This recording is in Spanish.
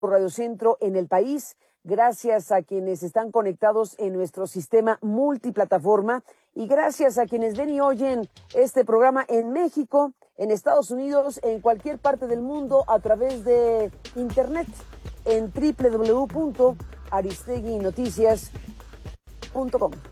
Radio Centro en el país, gracias a quienes están conectados en nuestro sistema multiplataforma y gracias a quienes ven y oyen este programa en México, en Estados Unidos, en cualquier parte del mundo a través de internet en www.aristeguinoticias.com.